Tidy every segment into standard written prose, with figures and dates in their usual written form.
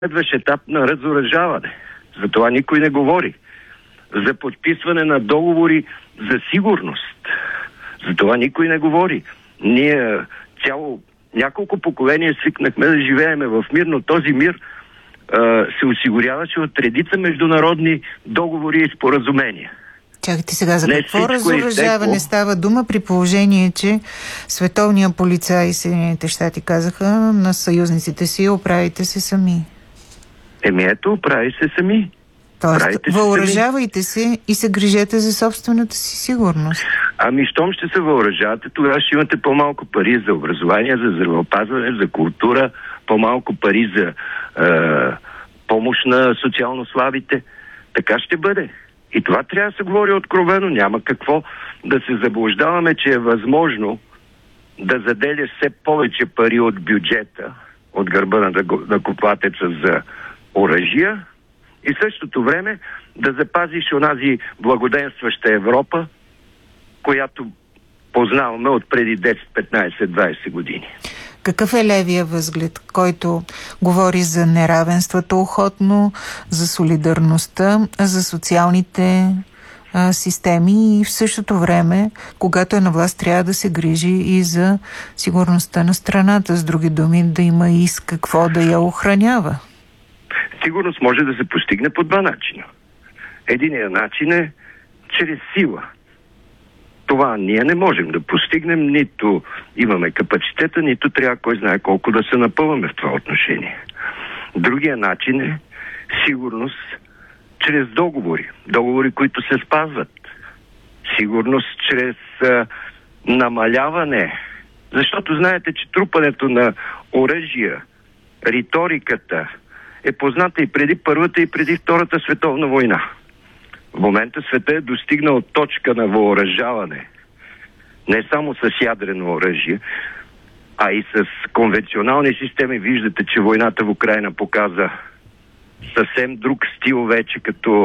следващ етап на разоръжаване. За това никой не говори. За подписване на договори за сигурност. За това никой не говори. Ние няколко поколения свикнахме да живееме в мир, но този мир се осигуряваше от редица международни договори и споразумения. Чакайте сега, за какво разоръжаване става дума, при положение, че световния полицай и Съединените щати казаха на съюзниците си: оправите се сами. Ето, оправи се сами. Тоест, въоръжавайте се и се грижете за собствената си сигурност. Щом ще се въоръжавате, тогава ще имате по-малко пари за образование, за здравеопазване, за култура, по-малко пари за помощ на социално слабите. Така ще бъде. И това трябва да се говори откровено. Няма какво да се заблуждаваме, че е възможно да заделяш все повече пари от бюджета, от гърба на накоплатеца за оръжия, и в същото време да запазиш онази благоденстваща Европа, която познаваме от преди 10, 15, 20 години. Какъв е левия възглед, който говори за неравенствата охотно, за солидарността, за социалните системи и в същото време, когато е на власт, трябва да се грижи и за сигурността на страната, с други думи, да има и с какво да я охранява? Сигурност може да се постигне по два начина. Единият начин е чрез сила. Това ние не можем да постигнем, нито имаме капацитета, нито трябва кой знае колко да се напълваме в това отношение. Другия начин е сигурност чрез договори. Договори, които се спазват. Сигурност чрез намаляване. Защото знаете, че трупането на оръжия, риториката е позната и преди Първата, и преди Втората световна война. В момента света е достигнал точка на въоръжаване. Не само с ядрено оръжие, а и с конвенционални системи. Виждате, че войната в Украйна показа съвсем друг стил вече, като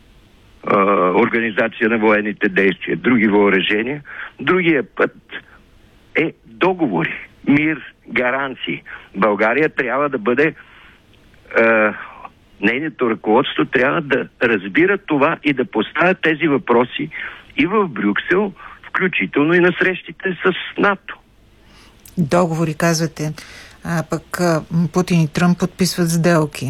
организация на военните действия, други въоръжения. Другия път е договори, мир, гаранции. България трябва да бъде нейното ръководство трябва да разбира това и да поставя тези въпроси и в Брюксел, включително и на срещите с НАТО. Договори, казвате, а пък Путин и Тръмп подписват сделки.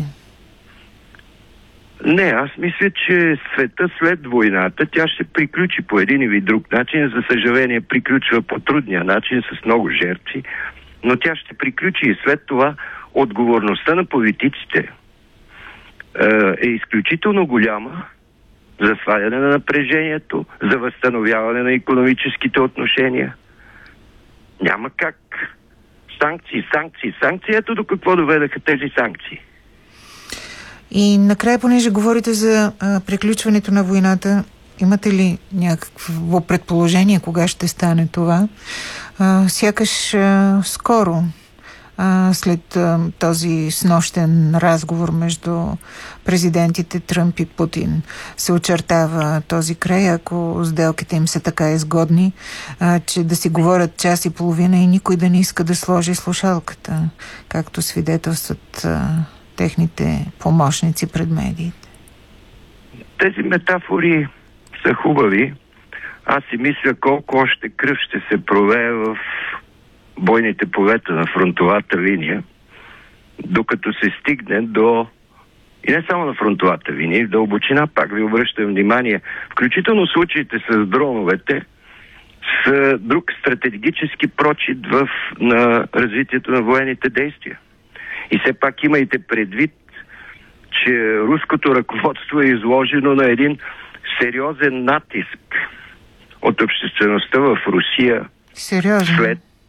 Не, аз мисля, че света след войната тя ще приключи по един или друг начин. За съжаление, приключва по трудния начин с много жертви, но тя ще приключи и след това отговорността на политиците е изключително голяма за сваляне на напрежението, за възстановяване на икономическите отношения. Няма как. Санкции. Ето до какво доведаха тези санкции. И накрая, понеже говорите за приключването на войната, имате ли някакво предположение кога ще стане това? Сякаш скоро, след този снощен разговор между президентите Тръмп и Путин, се очертава този край, ако сделките им са така изгодни, че да си говорят час и половина и никой да не иска да сложи слушалката, както свидетелстват техните помощници пред медиите. Тези метафори са хубави. Аз си мисля колко още кръв ще се пролее в бойните полета на фронтовата линия, докато се стигне до, и не само на фронтовата линия, в дълбочина, пак ви обръщам внимание, включително случаите с дроновете, с друг стратегически прочит на развитието на военните действия. И все пак имайте предвид, че руското ръководство е изложено на един сериозен натиск от обществеността в Русия. Сериозно?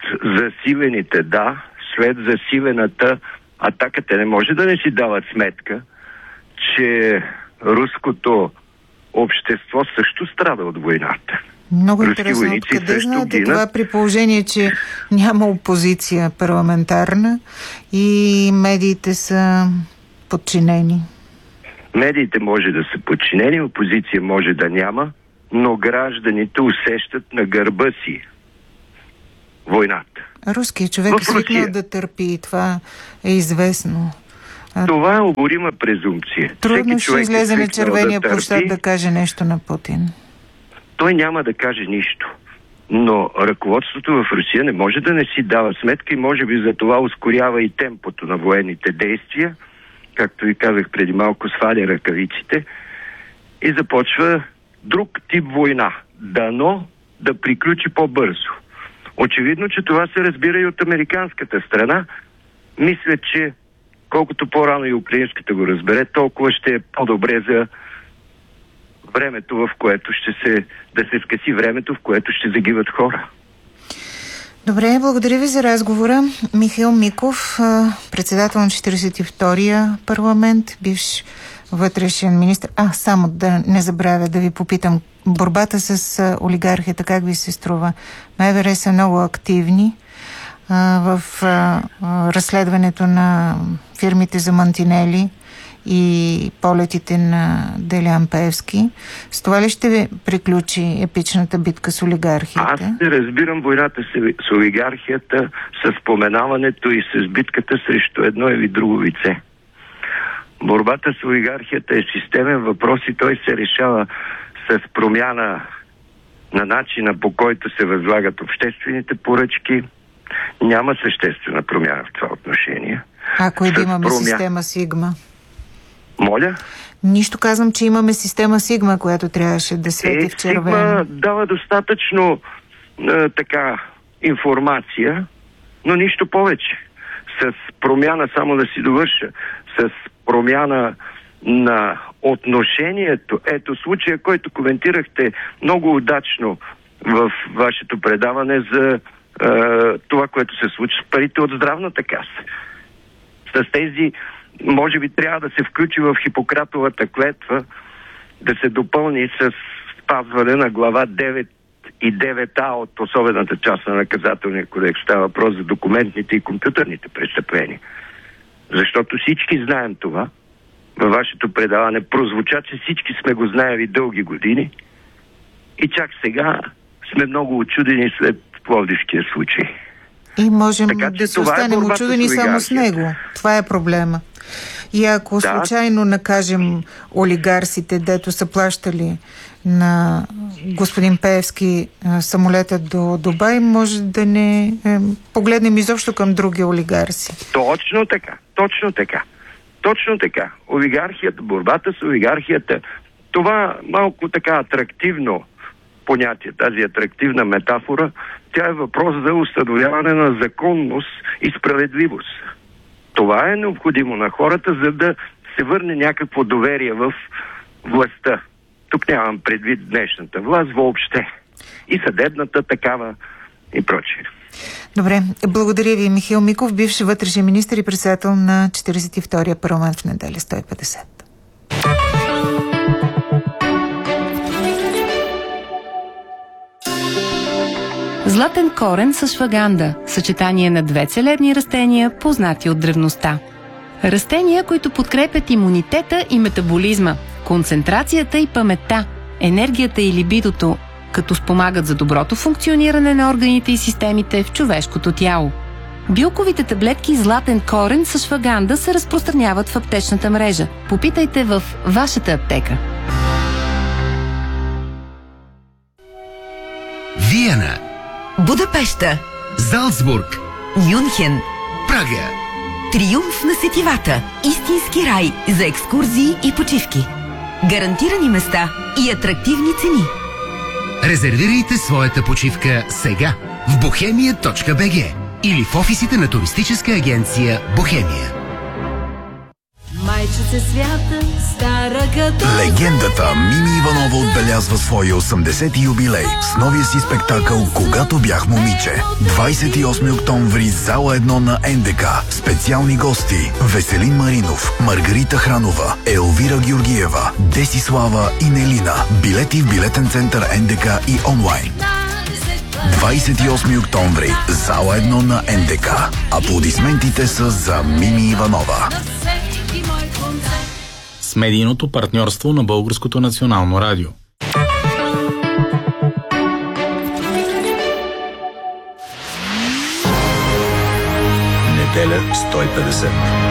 След засилената атака. Те не може да не си дават сметка, че руското общество също страда от войната. Много интересно. Откъде знаете това, при положение, че няма опозиция парламентарна и медиите са подчинени? Медиите може да са подчинени, опозиция може да няма, но гражданите усещат на гърба си войната. Руският човек е свикнал да търпи и това е известно. Това е оборима презумпция. Трудно ще излезе на червения площад да каже нещо на Путин. Той няма да каже нищо. Но ръководството в Русия не може да не си дава сметка и може би за това ускорява и темпото на военните действия, както ви казах преди малко, сваля ръкавиците и започва друг тип война. Дано да приключи по-бързо. Очевидно, че това се разбира и от американската страна. Мисля, че колкото по-рано и украинската го разбере, толкова ще е по-добре за времето, в което да се скъси времето, в което ще загиват хора. Добре, благодаря ви за разговора. Михаил Миков, председател на 42-я парламент, бивш вътрешен министр. Само да не забравя да ви попитам, борбата с олигархията, как ви се струва? МВР са много активни в разследването на фирмите за мантинели и полетите на Делян Пеевски. С това ли ще приключи епичната битка с олигархията? Аз не разбирам войната с олигархията, с споменаването и с битката срещу едно или друго лице. Борбата с олигархията е системен въпрос и той се решава с промяна на начина, по който се възлагат обществените поръчки. Няма съществена промяна в това отношение. Ако и да имаме система Сигма? Моля? Нищо казвам, че имаме система Сигма, която трябваше да свети в червено. Сигма дава достатъчно информация, но нищо повече. С промяна, само да си довърша, с промяна на отношението, ето случая, който коментирахте много удачно в вашето предаване за това, което се случи с парите от здравната каса. С тези, може би трябва да се включи в Хипократовата клетва, да се допълни с спазване на глава 9 и 9А от особената част на наказателния кодекс. Става въпрос за документните и компютърните престъпления. Защото всички знаем това. Във вашето предаване прозвуча, че всички сме го знаели дълги години и чак сега сме много учудени след Пловдивския случай. И можем да се останем учудени само с него. Това е проблема. И ако случайно накажем олигарсите, дето са плащали на господин Пеевски самолета до Дубай, може да не погледнем изобщо към други олигарси. Точно така. Олигархията, борбата с олигархията, това малко така атрактивно понятие, тази атрактивна метафора, тя е въпрос за установяване на законност и справедливост. Това е необходимо на хората, за да се върне някакво доверие в властта. Тук нямам предвид днешната власт въобще. И съдебната такава и прочее. Добре, благодаря ви, Михаил Миков, бивш вътрешен министър и председател на 42-я парламент в неделя 150. Златен корен с шваганда – съчетание на две целебни растения, познати от древността. Растения, които подкрепят имунитета и метаболизма, концентрацията и паметта, енергията и либидото, като спомагат за доброто функциониране на органите и системите в човешкото тяло. Билковите таблетки златен корен с шваганда се разпространяват в аптечната мрежа. Попитайте в вашата аптека. Виена, Будапеща, Залцбург, Мюнхен, Прага. Триумф на сетивата. Истински рай за екскурзии и почивки. Гарантирани места и атрактивни цени. Резервирайте своята почивка сега в bohemia.bg или в офисите на туристическа агенция Бохемия. Майчице свята, стара като... Легендата Мими Иванова отбелязва своя 80-ти юбилей с новия си спектакъл "Когато бях момиче". 28 октомври, зала 1 на НДК. Специални гости: Веселин Маринов, Маргарита Хранова, Елвира Георгиева, Десислава и Нелина. Билети в билетен център НДК и онлайн. 28 октомври, зала 1 на НДК. Аплодисментите са за Мими Иванова. С медийното партньорство на Българското национално радио. Неделя 150.